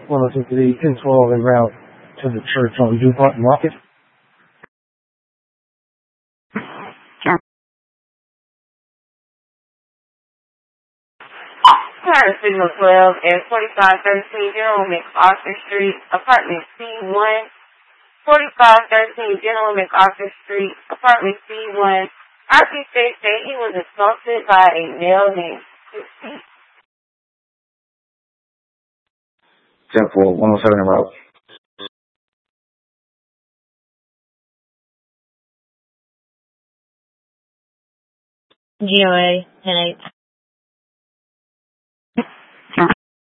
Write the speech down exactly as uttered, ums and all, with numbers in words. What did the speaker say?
one oh two to the ten twelve en route to the church on DuPont and Rocket. Turn signal twelve and forty-five thirteen General MacArthur Street, apartment C one. forty-five thirteen General MacArthur Street, apartment C one. R P states that he was assaulted by a male named ten four, one oh seven en route. G O A ten eight.